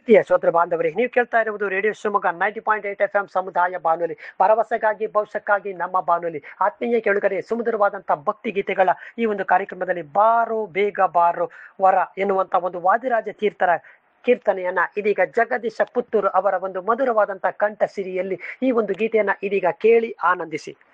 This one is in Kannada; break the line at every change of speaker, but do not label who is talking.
ಪ್ರಿಯ ಶ್ರೋತೃ ಬಾಂಧವರಿಗೆ, ನೀವು ಕೇಳ್ತಾ ಇರುವುದು ರೇಡಿಯೋ ಶಿವಮೊಗ್ಗ 90.8 FM ಸಮುದಾಯ ಬಾನುಲಿ, ಭರವಸೆಗಾಗಿ ಭವಿಷ್ಯಕ್ಕಾಗಿ ನಮ್ಮ ಬಾನುಲಿ. ಆತ್ಮೀಯ ಕೇಳುಗರೆ, ಸುಮಧುರವಾದಂತಹ ಭಕ್ತಿ ಗೀತೆಗಳ ಈ ಒಂದು ಕಾರ್ಯಕ್ರಮದಲ್ಲಿ ಬಾರೋ ಬೇಗ ಬಾರೋ ವರ ಎನ್ನುವಂತ ಒಂದು ವಾದಿರಾಜ ತೀರ್ಥರ ಕೀರ್ತನೆಯನ್ನ ಇದೀಗ ಜಗದೀಶ ಪುತ್ತೂರು ಅವರ ಒಂದು ಮಧುರವಾದಂತಹ ಕಂಠ ಸಿರಿಯಲ್ಲಿ ಈ ಒಂದು ಗೀತೆಯನ್ನ ಇದೀಗ ಕೇಳಿ ಆನಂದಿಸಿ.